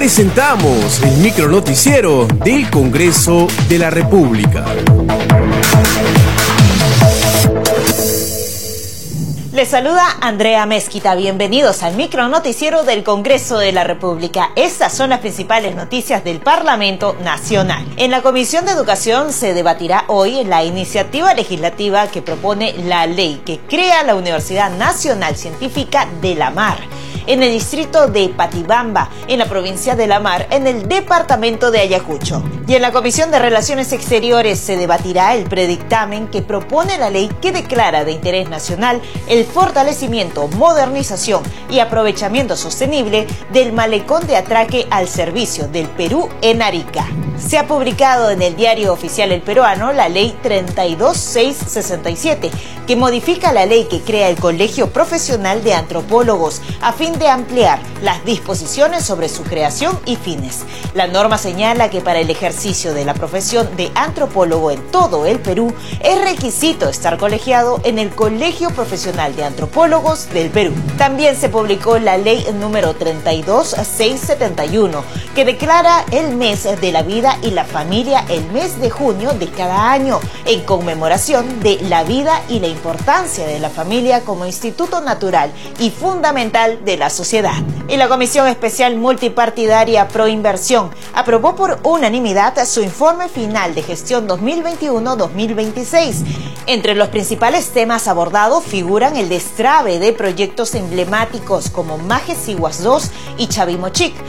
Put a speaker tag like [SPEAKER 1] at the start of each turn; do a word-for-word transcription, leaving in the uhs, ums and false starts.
[SPEAKER 1] presentamos el micronoticiero del Congreso de la República.
[SPEAKER 2] Les saluda Andrea Mezquita. Bienvenidos al micronoticiero del Congreso de la República. Estas son las principales noticias del Parlamento Nacional. En la Comisión de Educación se debatirá hoy la iniciativa legislativa que propone la ley que crea la Universidad Nacional Científica de la Mar, en el distrito de Patibamba, en la provincia de La Mar, en el departamento de Ayacucho. Y en la Comisión de Relaciones Exteriores se debatirá el predictamen que propone la ley que declara de interés nacional el fortalecimiento, modernización y aprovechamiento sostenible del malecón de atraque al servicio del Perú en Arica. Se ha publicado en el Diario Oficial El Peruano la Ley treinta y dos mil seiscientos sesenta y siete, que modifica la ley que crea el Colegio Profesional de Antropólogos a fin de ampliar las disposiciones sobre su creación y fines. La norma señala que para el ejercicio de la profesión de antropólogo en todo el Perú es requisito estar colegiado en el Colegio Profesional de Antropólogos del Perú. También se publicó la Ley número treinta y dos mil seiscientos setenta y uno, que declara el mes de la vida y la familia el mes de junio de cada año, en conmemoración de la vida y la importancia de la familia como instituto natural y fundamental de la sociedad. Y la Comisión Especial Multipartidaria Pro Inversión aprobó por unanimidad su informe final de gestión dos mil veintiuno dos mil veintiséis. Entre los principales temas abordados figuran el destrabe de proyectos emblemáticos como Majes Siguas dos y Chavimochic,